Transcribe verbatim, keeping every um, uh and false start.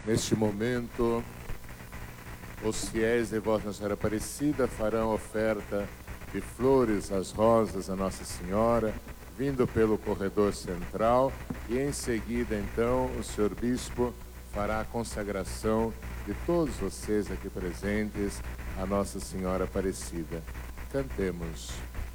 Neste momento, os fiéis devotos Nossa Senhora Aparecida farão oferta de flores às rosas a Nossa Senhora, vindo pelo corredor central, e em seguida, então, o senhor Bispo fará a consagração de todos vocês aqui presentes a Nossa Senhora Aparecida. Cantemos.